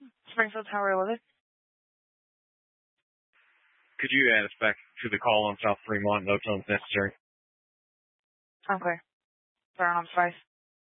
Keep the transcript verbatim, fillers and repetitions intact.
Springfield Tower eleven. Could you add us back to the call on South Fremont? No tone's necessary. Okay. Sorry, I'm spice.